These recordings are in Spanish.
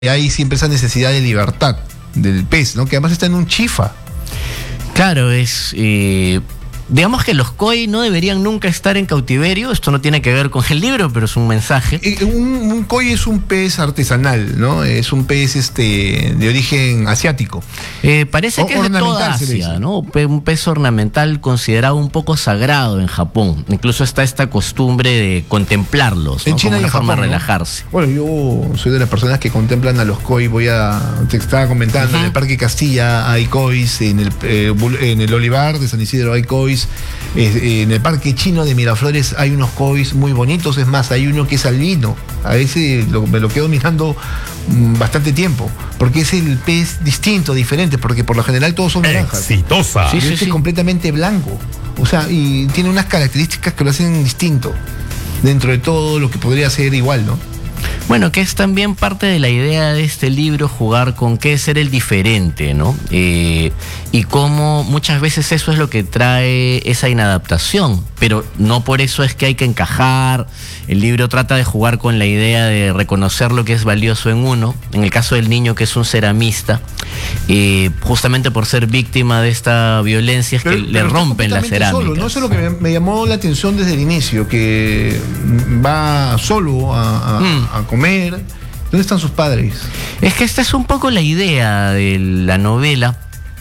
hay siempre esa necesidad de libertad del pez, ¿no? Que además está en un chifa. Claro, digamos que los koi no deberían nunca estar en cautiverio. Esto no tiene que ver con el libro, pero es un mensaje. Un koi es un pez artesanal, ¿no? Es un pez de origen asiático. Parece que es de toda Asia, ¿no? Un pez ornamental considerado un poco sagrado en Japón. Incluso está esta costumbre de contemplarlos, ¿no? En China como y una en forma Japón, de relajarse. ¿no? Bueno, yo soy de las personas que contemplan a los koi. Te estaba comentando, en el Parque Castilla hay kois, en el Olivar de San Isidro hay kois. En el Parque Chino de Miraflores hay unos kois muy bonitos. Es más, hay uno que es albino. A veces me lo quedo mirando bastante tiempo, porque es el pez distinto, diferente, porque por lo general todos son naranjas. Exitosa. Sí, es completamente blanco. O sea, y tiene unas características que lo hacen distinto dentro de todo lo que podría ser igual, ¿no? Bueno, que es también parte de la idea de este libro, jugar con qué es ser el diferente, ¿no? Y cómo muchas veces eso es lo que trae esa inadaptación, pero no por eso es que hay que encajar. El libro trata de jugar con la idea de reconocer lo que es valioso en uno. En el caso del niño, que es un ceramista, justamente por ser víctima de esta violencia es que le rompen la cerámica. No, eso es lo que me llamó la atención desde el inicio, que va solo a comer. ¿Dónde están sus padres? Es que esta es un poco la idea de la novela,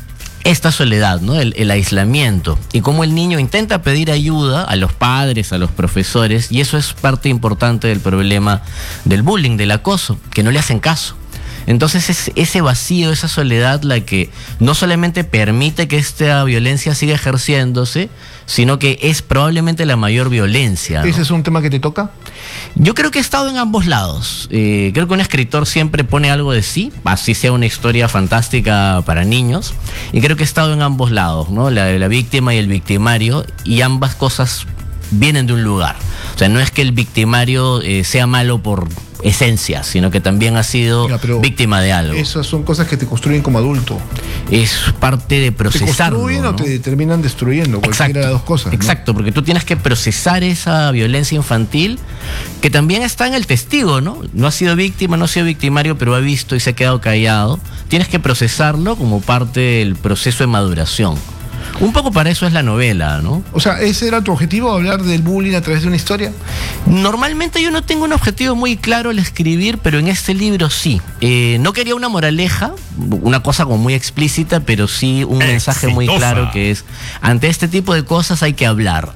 esta soledad, ¿no? El aislamiento, y cómo el niño intenta pedir ayuda a los padres, a los profesores, y eso es parte importante del problema del bullying, del acoso, que no le hacen caso. Entonces es ese vacío, esa soledad, la que no solamente permite que esta violencia siga ejerciéndose, sino que es probablemente la mayor violencia, ¿no? ¿Ese es un tema que te toca? Yo creo que he estado en ambos lados. Creo que un escritor siempre pone algo de sí, así sea una historia fantástica para niños, y creo que he estado en ambos lados, ¿no? La víctima y el victimario, y ambas cosas vienen de un lugar. O sea, no es que el victimario sea malo por esencia, sino que también ha sido víctima de algo. Esas son cosas que te construyen como adulto. Es parte de procesarlo, ¿te construyen, ¿no? o te terminan destruyendo? Cualquiera de las dos cosas, Exacto, ¿no? porque tú tienes que procesar esa violencia infantil, que también está en el testigo, ¿no? No ha sido víctima, no ha sido victimario, pero ha visto y se ha quedado callado. Tienes que procesarlo como parte del proceso de maduración. Un poco para eso es la novela, ¿no? O sea, ¿ese era tu objetivo, hablar del bullying a través de una historia? Normalmente yo no tengo un objetivo muy claro al escribir, pero en este libro sí. No quería una moraleja, una cosa como muy explícita, pero sí un mensaje muy claro, que es: ante este tipo de cosas hay que hablar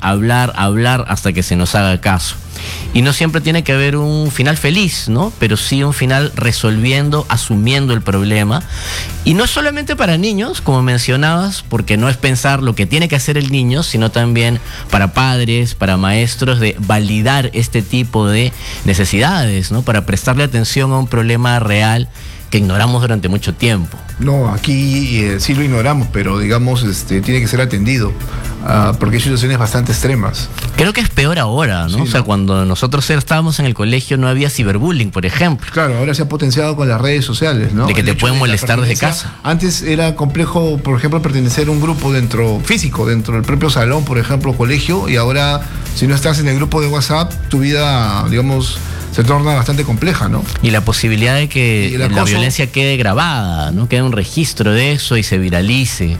hasta que se nos haga caso. Y no siempre tiene que haber un final feliz, ¿no? Pero sí un final resolviendo, asumiendo el problema. Y no solamente para niños, como mencionabas, porque no es pensar lo que tiene que hacer el niño, sino también para padres, para maestros, de validar este tipo de necesidades, ¿no? Para prestarle atención a un problema real que ignoramos durante mucho tiempo. No, aquí sí lo ignoramos, pero digamos, tiene que ser atendido, porque hay situaciones bastante extremas. Creo que es peor ahora, ¿no? Sí, o sea, cuando nosotros estábamos en el colegio no había ciberbullying, por ejemplo. Claro, ahora se ha potenciado con las redes sociales, ¿no? De que te pueden molestar desde casa. Antes era complejo, por ejemplo, pertenecer a un grupo físico, dentro del propio salón, por ejemplo, colegio, y ahora, si no estás en el grupo de WhatsApp, tu vida, digamos, se torna bastante compleja, ¿no? Y la posibilidad de que la violencia quede grabada, ¿no? Quede un registro de eso y se viralice.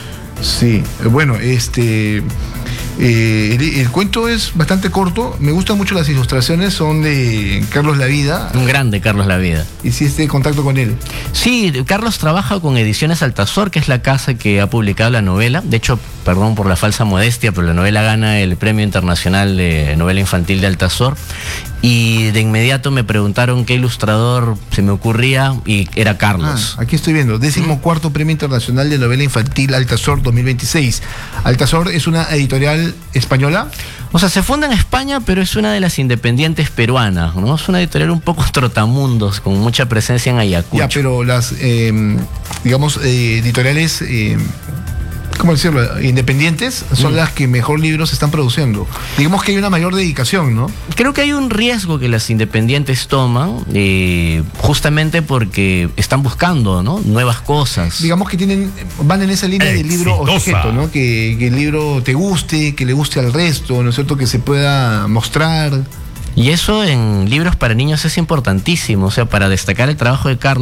Sí, bueno, el cuento es bastante corto. Me gustan mucho las ilustraciones, son de Carlos Lavida. Un grande Carlos Lavida. ¿Hiciste contacto con él? Sí, Carlos trabaja con Ediciones Altazor, que es la casa que ha publicado la novela. De hecho, perdón por la falsa modestia, pero la novela gana el Premio Internacional de Novela Infantil de Altazor. Y de inmediato me preguntaron qué ilustrador se me ocurría, y era Carlos. Aquí estoy viendo, 14º Premio Internacional de Novela Infantil Altazor 2026. Altazor es una editorial española. O sea, se funda en España, pero es una de las independientes peruanas, ¿no? Es una editorial un poco trotamundos, con mucha presencia en Ayacucho. Ya, pero las, digamos, editoriales... ¿cómo decirlo? Independientes son las que mejor libros están produciendo. Digamos que hay una mayor dedicación, ¿no? Creo que hay un riesgo que las independientes toman, justamente porque están buscando, ¿no? Nuevas cosas. Digamos que van en esa línea del libro objeto, ¿no? Que el libro te guste, que le guste al resto, ¿no es cierto? Que se pueda mostrar. Y eso en libros para niños es importantísimo, o sea, para destacar el trabajo de Carlos.